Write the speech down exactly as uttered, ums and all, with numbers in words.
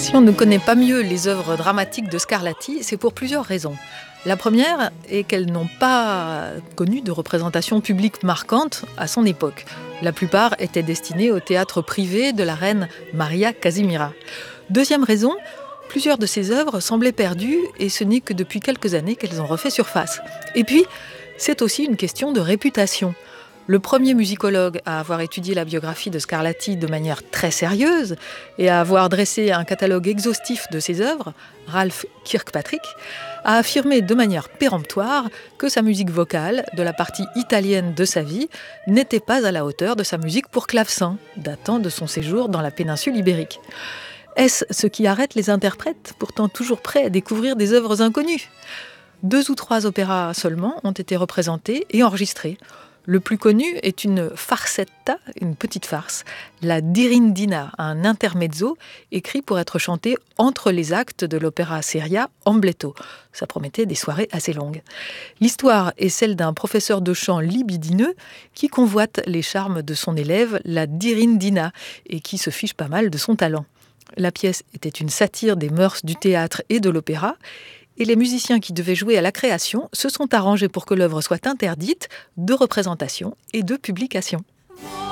Si on ne connaît pas mieux les œuvres dramatiques de Scarlatti, c'est pour plusieurs raisons. La première est qu'elles n'ont pas connu de représentation publique marquante à son époque. La plupart étaient destinées au théâtre privé de la reine Maria Casimira. Deuxième raison, plusieurs de ces œuvres semblaient perdues et ce n'est que depuis quelques années qu'elles ont refait surface. Et puis, c'est aussi une question de réputation. Le premier musicologue à avoir étudié la biographie de Scarlatti de manière très sérieuse et à avoir dressé un catalogue exhaustif de ses œuvres, Ralph Kirkpatrick, a affirmé de manière péremptoire que sa musique vocale, de la partie italienne de sa vie, n'était pas à la hauteur de sa musique pour clavecin, datant de son séjour dans la péninsule ibérique. Est-ce ce qui arrête les interprètes, pourtant toujours prêts à découvrir des œuvres inconnues ? Deux ou trois opéras seulement ont été représentés et enregistrés. Le plus connu est une farsetta, une petite farce, la Dirindina, un intermezzo écrit pour être chanté entre les actes de l'opéra seria Ambletto. Ça promettait des soirées assez longues. L'histoire est celle d'un professeur de chant libidineux qui convoite les charmes de son élève, la Dirindina, et qui se fiche pas mal de son talent. La pièce était une satire des mœurs du théâtre et de l'opéra, et les musiciens qui devaient jouer à la création se sont arrangés pour que l'œuvre soit interdite de représentation et de publication.